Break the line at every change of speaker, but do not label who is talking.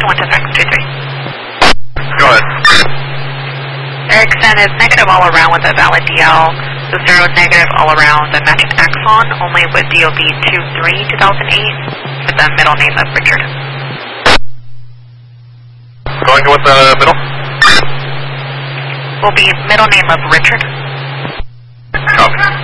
1 to 623.
Go ahead.
Erickson is negative all around with a valid DL. Lucero negative all around the matching axon, only with DOB 23-2008 with the middle name of Richard.
Going with the middle?
Will be middle name of Richard.